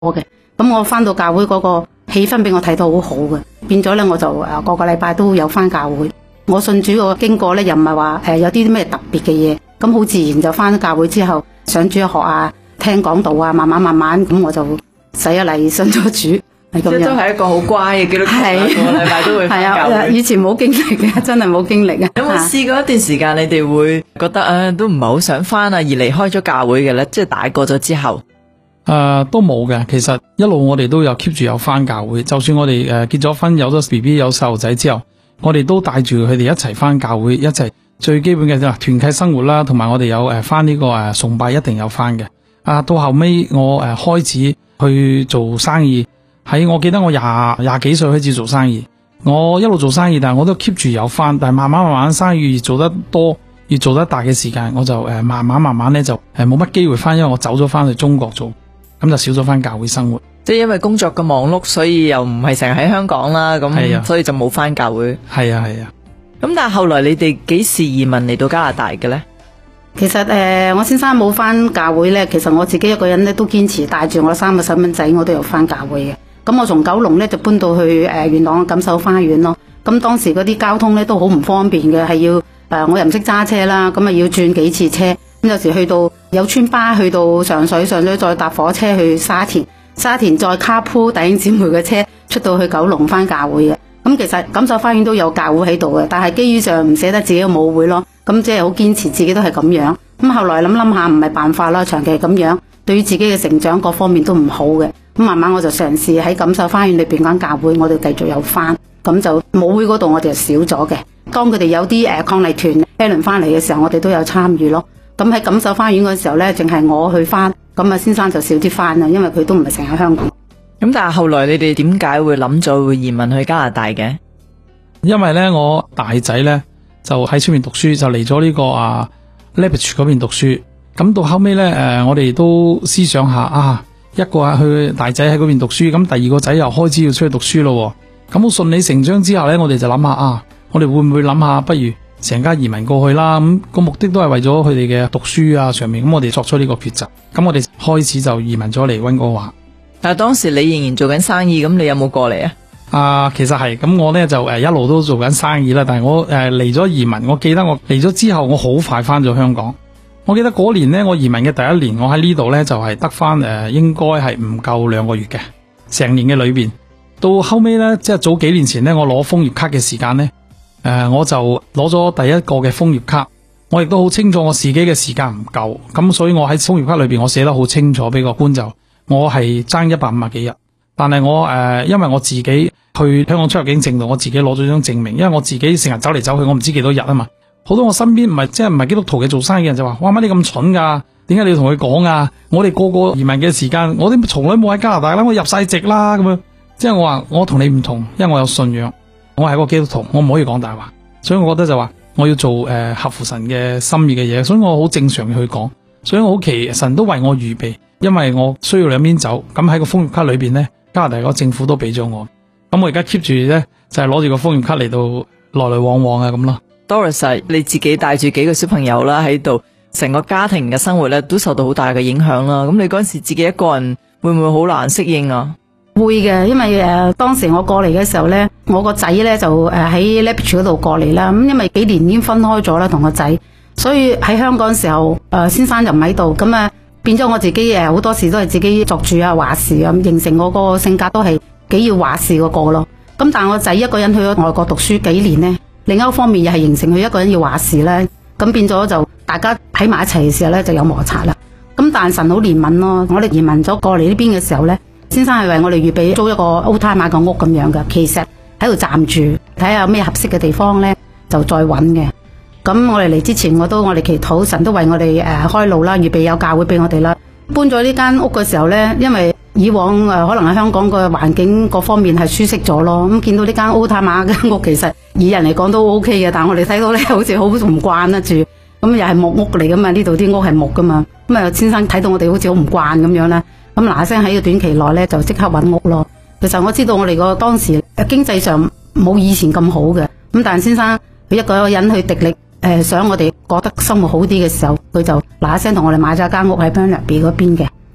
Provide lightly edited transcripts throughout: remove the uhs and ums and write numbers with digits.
嘅。咁我翻到教會嗰個氣氛俾我睇到好好嘅，變咗咧我就個個禮拜都有翻教會。我信主個經過咧又唔係話有啲咩特別嘅嘢，咁好自然就翻咗教會之後上主日學啊，聽講道啊，慢慢咁我就洗咗禮信咗主。即係都係一個好乖嘅基督徒，個禮拜都會翻教會。 以前冇經歷嘅，真係冇經歷嘅。 有冇試過一段時間你哋會覺得都唔係好想翻啊，而離開咗教會嘅咧？即係大個咗之後， 都冇嘅。其實一路我哋都有 keep 住有翻教會，就算我哋結咗婚，有咗 BB 有細路仔之後，我哋都帶住佢哋一齊翻教會，一齊最基本嘅團契生活啦，同埋我哋有翻呢個崇拜一定有翻嘅。到後尾我開始去做生意。喺我記得我廿幾歲開始做生意，我一路做生意，但係我都 keep 住有翻，但係慢慢生意越做得多，越做得大嘅時間，我就慢慢咧就冇乜機會翻，因為我走咗翻去中國做，咁就少咗翻教會生活。 即係因為工作嘅忙碌，所以又唔係成日喺香港啦，咁所以就冇翻教會。 係啊。 咁但係後來你哋幾時移民嚟到加拿大嘅咧？ 其實我先生冇翻教會咧，其實我自己一個人咧都堅持帶住我3個細蚊仔，我都有翻教會嘅。咁我從九龍咧就搬到去元朗錦繡花園咯。咁當時嗰啲交通咧都好唔方便嘅，係要我又唔識揸車啦，咁啊要轉幾次車。咁有時去到有村巴去到上水再搭火車去沙田再卡鋪弟兄姊妹嘅車出到去九龍翻教會嘅。咁其實錦繡花園都有教會喺度嘅，但係基於上唔捨得自己嘅母會咯，咁即係好堅持自己都係咁樣。咁後來諗下唔係辦法啦，長期咁樣對於自己嘅成長各方面都唔好嘅。咁慢慢我就嘗試喺錦繡花園裏邊間教會，我哋繼續有翻，咁就母會嗰度我哋就少咗嘅。當佢哋有啲抗麗團一輪翻嚟嘅時候，我哋都有參與咯。咁喺錦繡花園嗰時候咧，淨係我去翻，咁先生就少啲翻啦，因為佢都唔係成日喺香港。 咁但係後來你哋點解會諗咗會移民去加拿大嘅？ 因為咧我大仔咧就喺出面讀書，就嚟咗呢個Lethbridge 嗰邊讀書。咁到後尾咧我哋都思想下一個去大仔喺嗰邊讀書，咁第二個仔又開始要出去讀書咯。咁好順理成章之後咧，我哋就諗下我哋會唔會諗下不如成家移民過去啦？咁個目的都係為咗佢哋嘅讀書上面。咁我哋作出呢個抉擇，咁我哋開始就移民咗嚟溫哥華。 但係當時你仍然做緊生意，咁你有冇過嚟啊？ 其實係咁，我咧就一路都做緊生意啦。但係我嚟咗移民，我記得我嚟咗之後，我好快翻咗香港。我記得嗰年呢，我移民嘅第一年，我喺呢度呢就係得翻應該係唔夠2個月嘅，成年嘅裏邊。到後尾呢，即係早幾年前呢，我攞楓葉卡嘅時間呢，我就攞咗第一個嘅楓葉卡。我亦都好清楚我自己嘅時間唔夠，咁所以我喺楓葉卡裏邊我寫得好清楚俾個官，就我係爭150幾日。但係我因為我自己去香港出入境證度，我自己攞咗張證明，因為我自己成日走嚟走去，我唔知幾多日啊嘛。好多我身邊唔係基督徒嘅做生意人就話：哇，乜你咁蠢噶？點解你要同佢講啊？我哋個個移民嘅時間，我哋從來冇喺加拿大啦，我入晒籍啦咁樣。即係我話我同你唔同，因為我有信仰，我係個基督徒，我唔可以講大話。所以我覺得就話我要做合乎神嘅心意嘅嘢，所以我好正常嘅去講。所以我好奇神都為我預備，因為我需要兩邊走。咁喺個楓葉卡裏邊呢，加拿大個政府都俾咗我。咁我而家 keep 住咧就係攞住個楓葉卡嚟到來來往往咁咯。 Doris， 你自己帶住幾個小朋友啦喺度，成個家庭嘅生活咧都受到好大嘅影響啦。咁你嗰陣時自己一個人會唔會好難適應啊？ 會嘅，因為當時我過嚟嘅時候咧，我個仔咧就喺 Lethbridge 嗰度過嚟啦。咁因為幾年已經分開咗啦，同個仔，所以喺香港嘅時候先生就唔喺度，咁變咗我自己好多時都係自己作主話事咁，形成我個性格都係幾要話事嗰個咯。咁但係我仔一個人去咗外國讀書幾年呢，另一方面又係形成佢一個人要話事咧，咁變咗就大家喺埋一齊嘅時候咧就有摩擦啦。咁但神好憐憫咯，我哋移民咗過嚟呢邊嘅時候咧，先生係為我哋預備租一個 old timer 嘅屋咁樣嘅，其實喺度暫住，睇下有咩合適嘅地方咧就再揾嘅。咁我哋嚟之前我哋祈禱，神都為我哋開路啦，預備有教會俾我哋啦。搬咗呢間屋嘅時候咧，因為以往可能喺香港個環境各方面係舒適咗咯，咁見到呢間 old timer 嘅屋，其實以人嚟講都 OK 嘅，但係我哋睇到咧好似好唔慣得住，咁又係木屋嚟噶嘛，呢度啲屋係木噶嘛，咁先生睇到我哋好似好唔慣咁樣咧，咁嗱聲喺個短期內咧就即刻揾屋咯。其實我知道我哋個當時經濟上冇以前咁好嘅，咁但係先生佢一個人去滴力想我哋覺得生活好啲嘅時候，佢就嗱聲同我哋買咗間屋喺 Burnaby 嗰邊嘅。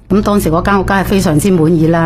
咁當時嗰間屋梗係非常之滿意啦。